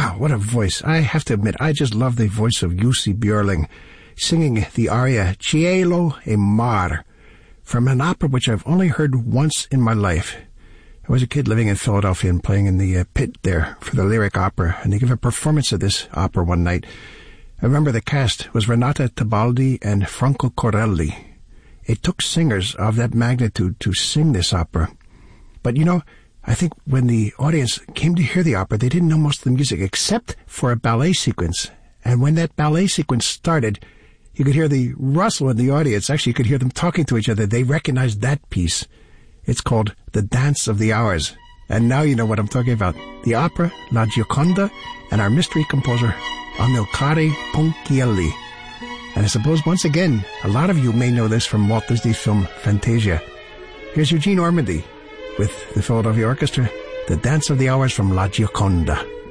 Wow, what a voice. I have to admit, I just love the voice of Jussi Björling singing the aria Cielo e Mar from an opera which I've only heard once in my life. I was a kid living in Philadelphia and playing in the pit there for the Lyric Opera, and they gave a performance of this opera one night. I remember the cast was Renata Tebaldi and Franco Corelli. It took singers of that magnitude to sing this opera. But I think when the audience came to hear the opera, they didn't know most of the music except for a ballet sequence. And when that ballet sequence started, you could hear the rustle in the audience. Actually, you could hear them talking to each other. They recognized that piece. It's called The Dance of the Hours. And now you know what I'm talking about. The opera La Gioconda and our mystery composer Amilcare Ponchielli. And I suppose once again, a lot of you may know this from Walt Disney's film Fantasia. Here's Eugene Ormandy with the Philadelphia Orchestra, The Dance of the Hours from La Gioconda.